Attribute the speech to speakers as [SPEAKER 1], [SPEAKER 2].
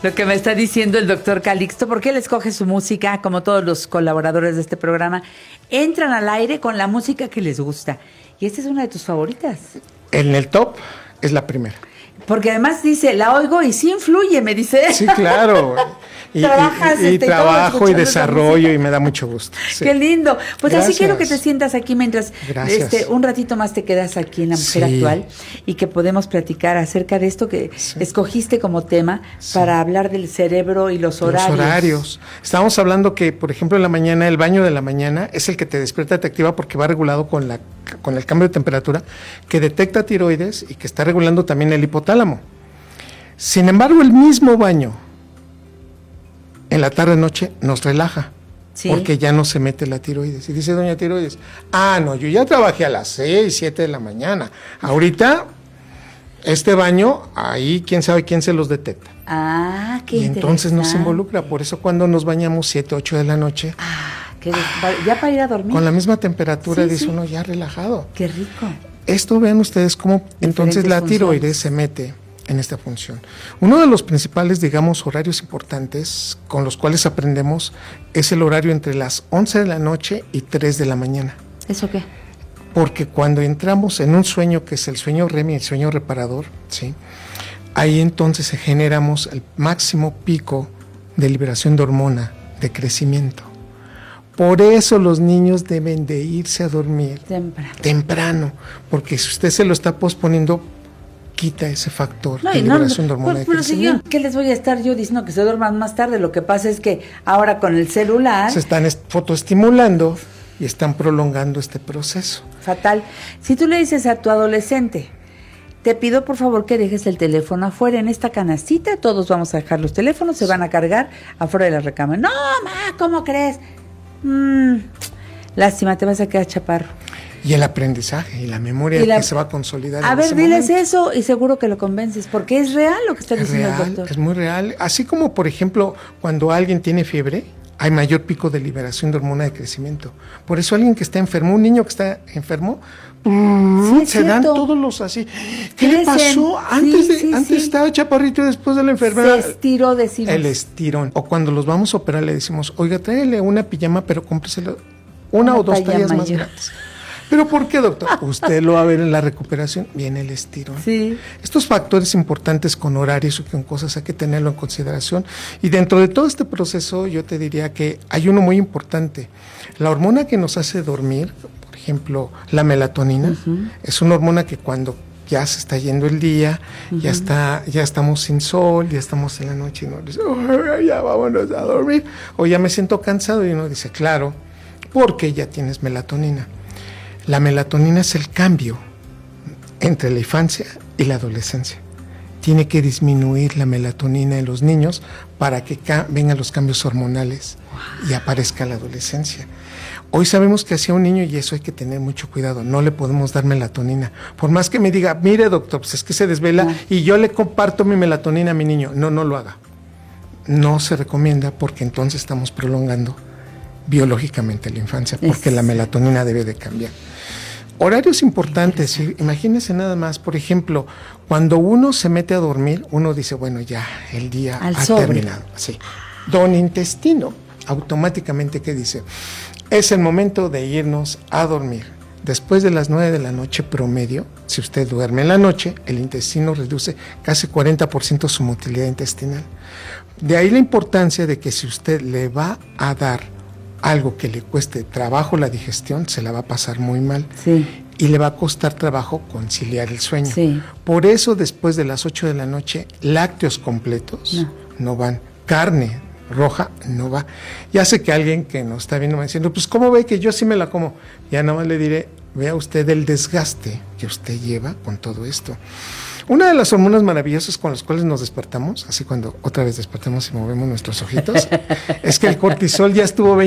[SPEAKER 1] lo que me está diciendo el doctor Calixto, porque él escoge su música, como todos los colaboradores de este programa, entran al aire con la música que les gusta. Y esta es una de tus favoritas.
[SPEAKER 2] En el top es la primera.
[SPEAKER 1] Porque además dice, la oigo y sí influye, me dice.
[SPEAKER 2] Sí, claro. Y trabajo y desarrollo y me da mucho gusto. Sí.
[SPEAKER 1] Qué lindo. Pues
[SPEAKER 2] Gracias.
[SPEAKER 1] así quiero que te sientas aquí mientras un ratito más te quedas aquí en La Mujer Actual y que podemos platicar acerca de esto que escogiste como tema para hablar del cerebro y los horarios.
[SPEAKER 2] Los horarios. Estábamos hablando que, por ejemplo, en la mañana, el baño de la mañana es el que te despierta, te activa porque va regulado con el cambio de temperatura, que detecta tiroides y que está regulando también el hipotálamo. Sin embargo, el mismo baño en la tarde-noche nos relaja, porque ya no se mete la tiroides. Y dice doña tiroides, no, yo ya trabajé a las 6, 7 de la mañana. Ahorita, este baño, ahí quién sabe quién se los detecta.
[SPEAKER 1] Qué
[SPEAKER 2] y entonces nos involucra. Por eso cuando nos bañamos 7, 8 de la noche,
[SPEAKER 1] ya para ir a dormir.
[SPEAKER 2] con la misma temperatura, dice uno ya relajado.
[SPEAKER 1] Qué rico.
[SPEAKER 2] Esto vean ustedes cómo entonces la tiroides se mete en esta función. Uno de los principales, digamos, horarios importantes con los cuales aprendemos es el horario entre las 11 de la noche y 3 de la mañana.
[SPEAKER 1] ¿Eso qué?
[SPEAKER 2] Porque cuando entramos en un sueño que es el sueño REM y el sueño reparador, ¿sí? Ahí entonces generamos el máximo pico de liberación de hormona de crecimiento. Por eso los niños deben de irse a dormir temprano, porque si usted se lo está posponiendo, quita ese factor de liberación de hormona de crecimiento.
[SPEAKER 1] ¿Qué les voy a estar yo diciendo? Que se duerman más tarde. Lo que pasa es que ahora con el celular
[SPEAKER 2] se están fotoestimulando y están prolongando este proceso.
[SPEAKER 1] Fatal. Si tú le dices a tu adolescente, te pido por favor que dejes el teléfono afuera en esta canastita, todos vamos a dejar los teléfonos, se van a cargar afuera de la recámara. No, ma, ¿cómo crees? Lástima, te vas a quedar chaparro.
[SPEAKER 2] Y el aprendizaje y la memoria que se va a consolidar.
[SPEAKER 1] A ver, diles eso y seguro que lo convences, porque es real lo que está diciendo el doctor.
[SPEAKER 2] Es muy real. Así como, por ejemplo, cuando alguien tiene fiebre, hay mayor pico de liberación de hormona de crecimiento. Por eso alguien que está enfermo, un niño que está enfermo, se dan todos los así. ¿Qué le pasó? Antes estaba chaparrito y después de la enfermedad
[SPEAKER 1] se estiró, decimos.
[SPEAKER 2] El estirón. O cuando los vamos a operar le decimos, oiga, tráele una pijama, pero cómpreselo una o dos tallas más grandes. ¿Pero por qué, doctor? Usted lo va a ver en la recuperación, viene el estirón.
[SPEAKER 1] Sí.
[SPEAKER 2] Estos factores importantes con horarios y con cosas hay que tenerlo en consideración. Y dentro de todo este proceso yo te diría que hay uno muy importante. La hormona que nos hace dormir, por ejemplo, la melatonina, es una hormona que cuando ya se está yendo el día, ya estamos sin sol, ya estamos en la noche y uno dice, ya vámonos a dormir, o ya me siento cansado y uno dice, claro, porque ya tienes melatonina. La melatonina es el cambio entre la infancia y la adolescencia. Tiene que disminuir la melatonina en los niños para que vengan los cambios hormonales y aparezca la adolescencia. Hoy sabemos que hacia un niño, y eso hay que tener mucho cuidado, no le podemos dar melatonina. Por más que me diga, mire doctor, pues es que se desvela y yo le comparto mi melatonina a mi niño. No lo haga. No se recomienda porque entonces estamos prolongando biológicamente la infancia, porque la melatonina debe de cambiar. Horarios importantes, imagínense nada más, por ejemplo, cuando uno se mete a dormir, uno dice, bueno, ya, el día ha terminado. Sí. Don intestino, automáticamente, ¿qué dice? Es el momento de irnos a dormir. Después de las 9 de la noche promedio, si usted duerme en la noche, el intestino reduce casi 40% su motilidad intestinal. De ahí la importancia de que si usted le va a dar algo que le cueste trabajo la digestión, se la va a pasar muy mal.
[SPEAKER 1] Sí.
[SPEAKER 2] Y le va a costar trabajo conciliar el sueño.
[SPEAKER 1] Sí.
[SPEAKER 2] Por eso, después de las 8 de la noche, lácteos completos no van. Carne roja no va. Ya sé que alguien que nos está viendo me diciendo, pues ¿cómo ve que yo sí me la como? Ya nada más le diré, vea usted el desgaste que usted lleva con todo esto. Una de las hormonas maravillosas con las cuales nos despertamos, así cuando otra vez despertamos y movemos nuestros ojitos, es que el cortisol ya estuvo